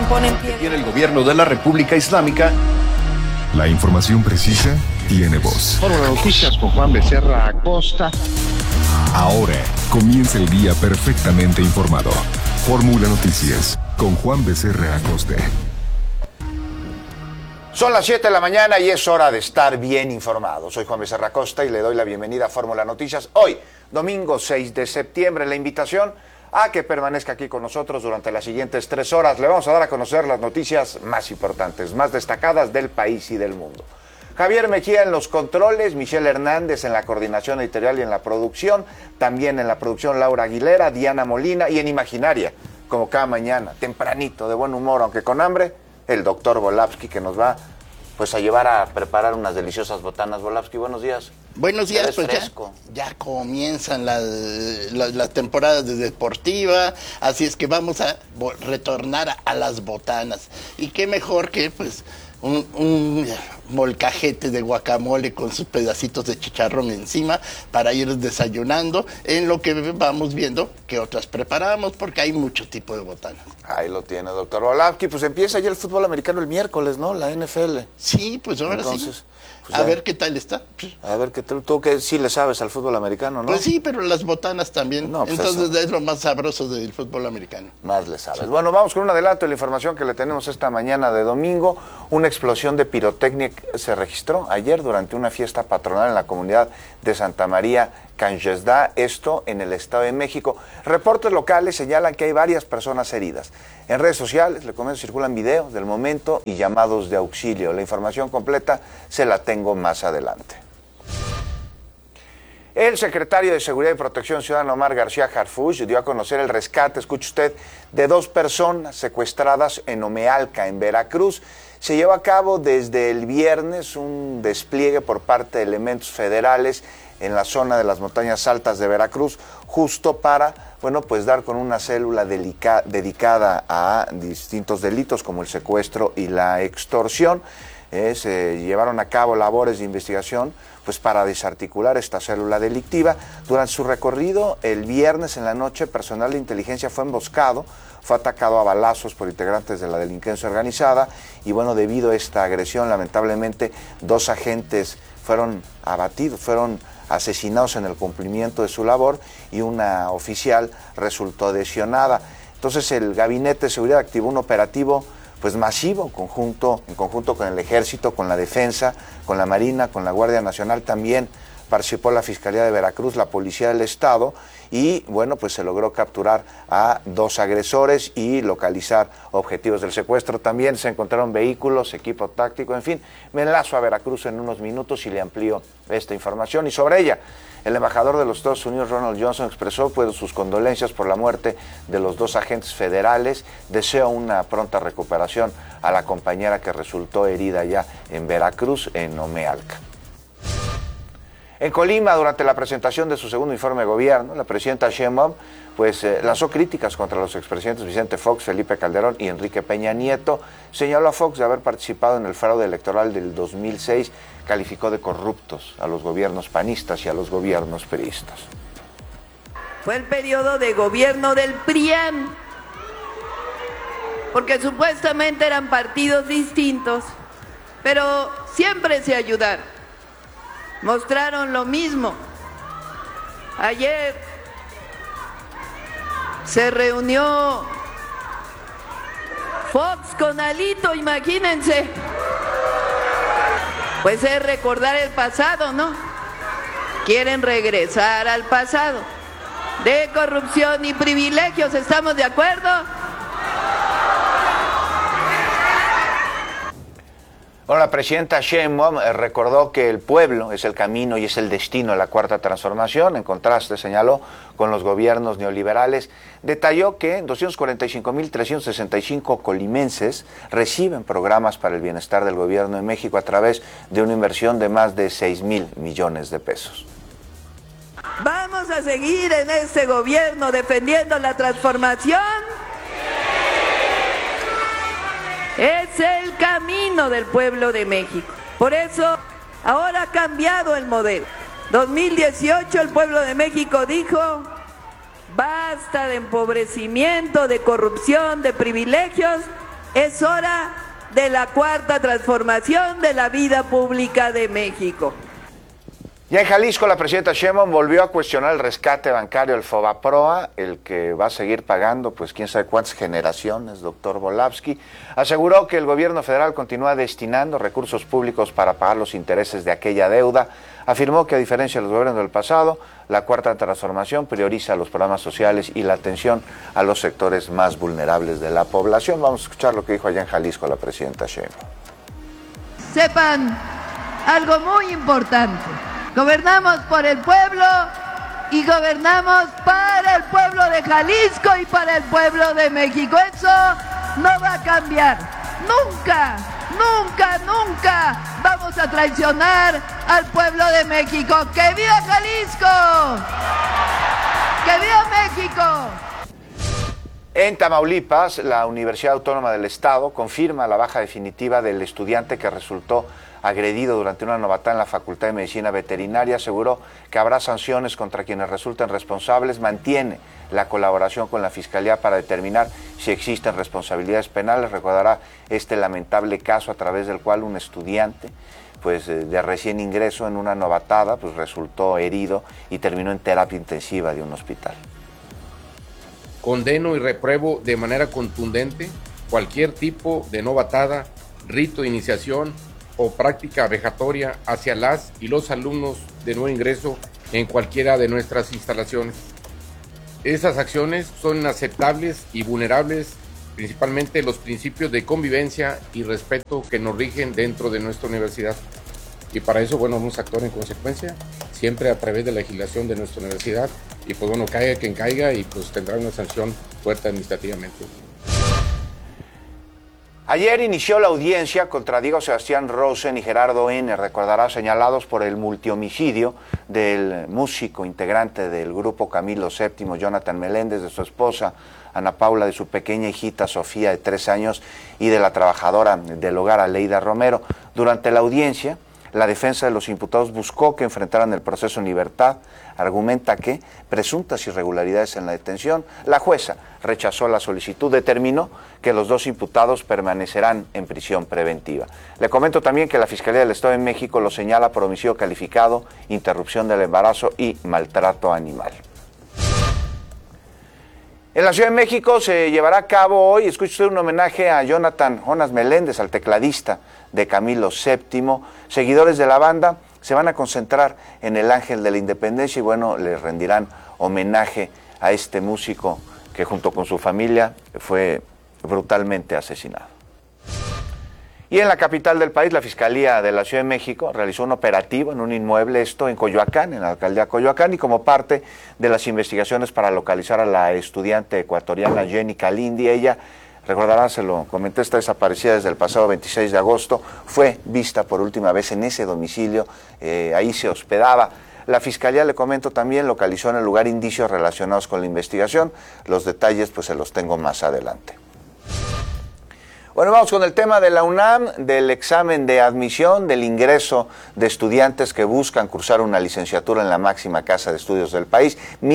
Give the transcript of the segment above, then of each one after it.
ponen pie. Tiene el gobierno de la República Islámica. La información precisa tiene voz. Fórmula Noticias con Juan Becerra Acosta. Ahora comienza el día perfectamente informado. Fórmula Noticias con Juan Becerra Acosta. Son las 7 de la mañana y es hora de estar bien informado. Soy Juan Becerra Acosta y le doy la bienvenida a Fórmula Noticias. Hoy, domingo 6 de septiembre, la invitación a que permanezca aquí con nosotros durante las siguientes 3 horas. Le vamos a dar a conocer las noticias más importantes, más destacadas del país y del mundo. Javier Mejía en los controles, Michelle Hernández en la coordinación editorial y en la producción, también en la producción Laura Aguilera, Diana Molina y en Imaginaria, como cada mañana, tempranito, de buen humor, aunque con hambre, el doctor Volavsky, que nos va pues a llevar a preparar unas deliciosas botanas. Volavsky, buenos días. Buenos días, pues ya comienzan las temporadas de deportiva, así es que vamos a retornar a las botanas. Y qué mejor que pues un molcajete de guacamole con sus pedacitos de chicharrón encima para ir desayunando, en lo que vamos viendo que otras preparamos, porque hay mucho tipo de botanas. Ahí lo tiene, doctor Volavsky. Pues empieza ya el fútbol americano el miércoles, ¿no? La NFL. Sí, pues ahora entonces, sí. Pues a ver qué tal está. A ver qué tal. Tú que sí le sabes al fútbol americano, ¿no? Pues sí, pero las botanas también. No, pues entonces eso es lo más sabroso del fútbol americano. Más le sabes. Sí. Bueno, vamos con un adelanto de la información que le tenemos esta mañana de domingo. Una explosión de pirotecnia se registró ayer durante una fiesta patronal en la comunidad de Santa María Cangesda, esto en el Estado de México. Reportes locales señalan que hay varias personas heridas. En redes sociales, le comento, circulan videos del momento y llamados de auxilio. La información completa se la tengo más adelante. El secretario de Seguridad y Protección Ciudadana, Omar García Harfuch, dio a conocer el rescate, escuche usted, de 2 personas secuestradas en Omealca, en Veracruz. Se llevó a cabo desde el viernes un despliegue por parte de elementos federales en la zona de las montañas altas de Veracruz, justo para, bueno, pues dar con una célula dedicada a distintos delitos como el secuestro y la extorsión. Se llevaron a cabo labores de investigación pues para desarticular esta célula delictiva. Durante su recorrido el viernes en la noche, personal de inteligencia fue emboscado, fue atacado a balazos por integrantes de la delincuencia organizada y bueno, debido a esta agresión, lamentablemente 2 agentes fueron abatidos, fueron asesinados en el cumplimiento de su labor y una oficial resultó lesionada. Entonces el Gabinete de Seguridad activó un operativo pues masivo, en conjunto con el Ejército, con la Defensa, con la Marina, con la Guardia Nacional. También participó la Fiscalía de Veracruz, la Policía del Estado y bueno, pues se logró capturar a 2 agresores y localizar objetivos del secuestro. También se encontraron vehículos, equipo táctico, en fin. Me enlazo a Veracruz en unos minutos y le amplío esta información. Y sobre ella, el embajador de los Estados Unidos, Ronald Johnson, expresó pues sus condolencias por la muerte de los 2 agentes federales. Deseo una pronta recuperación a la compañera que resultó herida ya en Veracruz, en Omealca. En Colima, durante la presentación de su segundo informe de gobierno, la presidenta Sheinbaum pues lanzó críticas contra los expresidentes Vicente Fox, Felipe Calderón y Enrique Peña Nieto. Señaló a Fox de haber participado en el fraude electoral del 2006, calificó de corruptos a los gobiernos panistas y a los gobiernos priistas. Fue el periodo de gobierno del PRIAN, porque supuestamente eran partidos distintos, pero siempre se ayudaron. Mostraron lo mismo. Ayer se reunió Fox con Alito, imagínense. Pues es recordar el pasado, ¿no? Quieren regresar al pasado de corrupción y privilegios, ¿estamos de acuerdo? Bueno, la presidenta Sheinbaum recordó que el pueblo es el camino y es el destino de la Cuarta Transformación. En contraste, señaló, con los gobiernos neoliberales. Detalló que 245.365 colimenses reciben programas para el bienestar del gobierno de México a través de una inversión de más de 6,000 millones de pesos. Vamos a seguir en este gobierno defendiendo la transformación. Es el camino del pueblo de México. Por eso, ahora ha cambiado el modelo. 2018 el pueblo de México dijo, basta de empobrecimiento, de corrupción, de privilegios, Es hora de la cuarta transformación de la vida pública de México. Ya en Jalisco, la presidenta Sheinbaum volvió a cuestionar el rescate bancario del Fobaproa, el que va a seguir pagando, pues quién sabe cuántas generaciones, doctor Volavsky. Aseguró que el gobierno federal continúa destinando recursos públicos para pagar los intereses de aquella deuda. Afirmó que a diferencia de los gobiernos del pasado, la cuarta transformación prioriza los programas sociales y la atención a los sectores más vulnerables de la población. Vamos a escuchar lo que dijo allá en Jalisco la presidenta Sheinbaum. Sepan algo muy importante. Gobernamos por el pueblo y gobernamos para el pueblo de Jalisco y para el pueblo de México. Eso no va a cambiar. Nunca, nunca, nunca vamos a traicionar al pueblo de México. ¡Que viva Jalisco! ¡Que viva México! En Tamaulipas, la Universidad Autónoma del Estado confirma la baja definitiva del estudiante que resultó agredido durante una novatada en la Facultad de Medicina Veterinaria. Aseguró que habrá sanciones contra quienes resulten responsables. Mantiene la colaboración con la Fiscalía para determinar si existen responsabilidades penales. Recordará este lamentable caso a través del cual un estudiante pues de recién ingreso en una novatada pues resultó herido y terminó en terapia intensiva de un hospital. Condeno y repruebo de manera contundente cualquier tipo de novatada, rito de iniciación o práctica vejatoria hacia las y los alumnos de nuevo ingreso en cualquiera de nuestras instalaciones. Esas acciones son inaceptables y vulnerables principalmente los principios de convivencia y respeto que nos rigen dentro de nuestra universidad. Y para eso, vamos a actuar en consecuencia, siempre a través de la legislación de nuestra universidad. Y pues caiga quien caiga y pues tendrá una sanción fuerte administrativamente. Ayer inició la audiencia contra Diego Sebastián Rosen y Gerardo N., recordará, señalados por el multihomicidio del músico integrante del grupo Camilo VII, Jonathan Meléndez, de su esposa Ana Paula, de su pequeña hijita Sofía, de 3 años, y de la trabajadora del hogar Aleida Romero. Durante la audiencia, la defensa de los imputados buscó que enfrentaran el proceso en libertad. Argumenta que presuntas irregularidades en la detención. La jueza rechazó la solicitud, determinó que los 2 imputados permanecerán en prisión preventiva. Le comento también que la Fiscalía del Estado de México lo señala por homicidio calificado, interrupción del embarazo y maltrato animal. En la Ciudad de México se llevará a cabo hoy, escuche usted, un homenaje a Jonathan Jonas Meléndez, al tecladista de Camilo VII. Seguidores de la banda se van a concentrar en el Ángel de la Independencia y le rendirán homenaje a este músico que junto con su familia fue brutalmente asesinado. Y en la capital del país, la Fiscalía de la Ciudad de México realizó un operativo en un inmueble, esto en Coyoacán, en la alcaldía Coyoacán, y como parte de las investigaciones para localizar a la estudiante ecuatoriana Jenny Kalindi. Ella, recordarán, se lo comenté, está desaparecida desde el pasado 26 de agosto, fue vista por última vez en ese domicilio, ahí se hospedaba. La Fiscalía, le comento también, localizó en el lugar indicios relacionados con la investigación. Los detalles pues se los tengo más adelante. Bueno, vamos con el tema de la UNAM, del examen de admisión, del ingreso de estudiantes que buscan cursar una licenciatura en la máxima casa de estudios del país.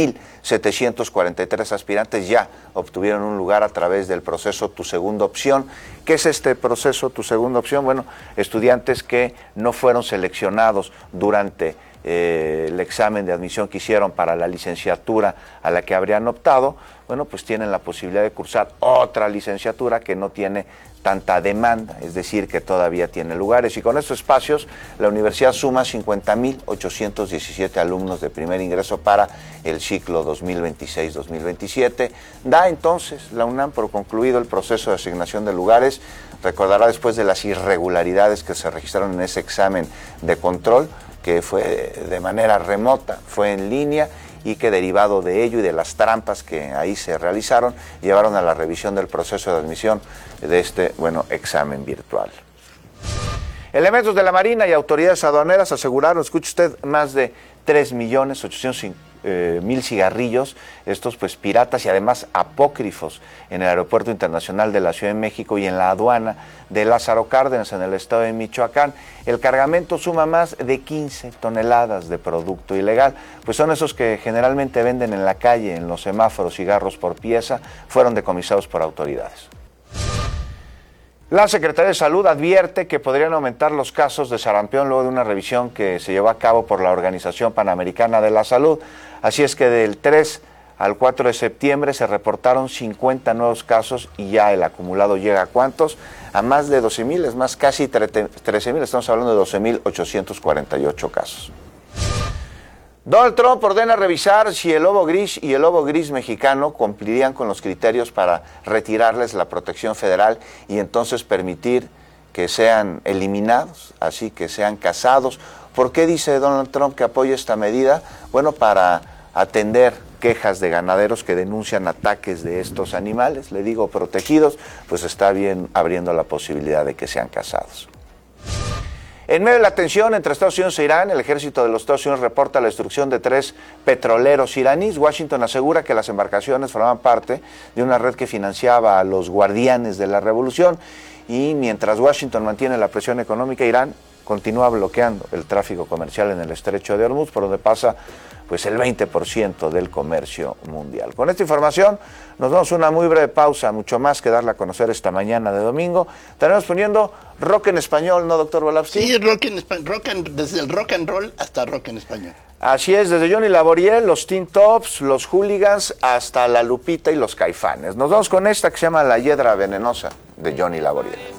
1,743 aspirantes ya obtuvieron un lugar a través del proceso Tu Segunda Opción. ¿Qué es este proceso Tu Segunda Opción? Estudiantes que no fueron seleccionados durante el examen de admisión que hicieron para la licenciatura a la que habrían optado, pues tienen la posibilidad de cursar otra licenciatura que no tiene tanta demanda, es decir, que todavía tiene lugares. Y con estos espacios, la universidad suma 50,817 alumnos de primer ingreso para el ciclo 2026-2027. Da entonces la UNAM por concluido el proceso de asignación de lugares. Recordará, después de las irregularidades que se registraron en ese examen de control, que fue de manera remota, fue en línea, y que derivado de ello y de las trampas que ahí se realizaron, llevaron a la revisión del proceso de admisión de este, examen virtual. Elementos de la Marina y autoridades aduaneras aseguraron, escuche usted, más de 3,800,000 cigarrillos, estos piratas y además apócrifos, en el Aeropuerto Internacional de la Ciudad de México y en la aduana de Lázaro Cárdenas, en el estado de Michoacán. El cargamento suma más de 15 toneladas de producto ilegal, pues son esos que generalmente venden en la calle, en los semáforos, cigarros por pieza. Fueron decomisados por autoridades. La Secretaría de Salud advierte que podrían aumentar los casos de sarampión luego de una revisión que se llevó a cabo por la Organización Panamericana de la Salud. Así es que del 3 al 4 de septiembre se reportaron 50 nuevos casos y ya el acumulado llega a ¿cuántos? A más de 12,000, es más, casi 13,000, estamos hablando de 12,848 casos. Donald Trump ordena revisar si el lobo gris y el lobo gris mexicano cumplirían con los criterios para retirarles la protección federal y entonces permitir que sean eliminados, así que sean cazados. ¿Por qué dice Donald Trump que apoya esta medida? Bueno, para atender quejas de ganaderos que denuncian ataques de estos animales, le digo protegidos, pues está bien abriendo la posibilidad de que sean cazados. En medio de la tensión entre Estados Unidos e Irán, el ejército de los Estados Unidos reporta la destrucción de 3 petroleros iraníes. Washington asegura que las embarcaciones formaban parte de una red que financiaba a los guardianes de la revolución y mientras Washington mantiene la presión económica, Irán continúa bloqueando el tráfico comercial en el estrecho de Hormuz, por donde pasa pues el 20% del comercio mundial. Con esta información nos damos una muy breve pausa, mucho más que darla a conocer esta mañana de domingo. Estaremos poniendo rock en español, ¿no, doctor Volavsky? Sí, rock en español, desde el rock and roll hasta rock en español. Así es, desde Johnny Laboriel, los Teen Tops, los Hooligans, hasta la Lupita y los Caifanes. Nos vamos con esta que se llama La Hiedra Venenosa, de Johnny Laboriel.